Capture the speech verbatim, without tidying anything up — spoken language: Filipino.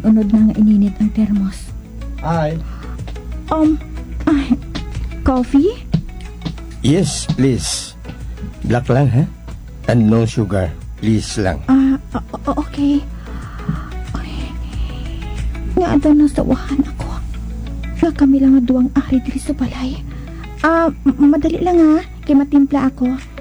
unod na nga ininit ang termos. Hi. Um, ay, coffee? Yes, please. Black lang, ha? And no sugar. Please lang. Ah, o- o- okay. Ay, nga daw nasawahan ako. Nga kami lang nga duwang ari diri sa balay. Ah, m- madali lang ha. Kay matimpla ako.